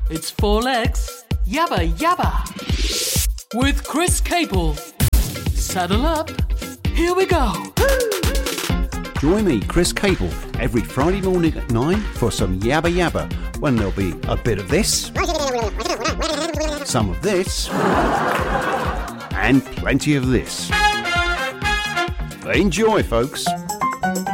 It's 4 legs, yabba yabba. With Chris Capel. Saddle up, here we go. Join me, Chris Capel, every Friday morning at 9 for some yabba yabba, when there'll be a bit of this, some of this, and plenty of this. Enjoy, folks.